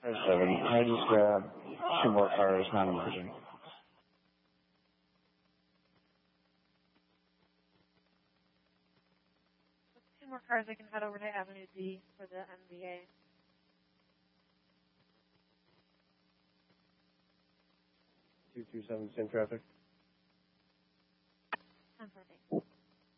7. I just grabbed 2 more cars, not emerging. With 2 more cars, I can head over to Avenue D for the MVA. 227, same traffic.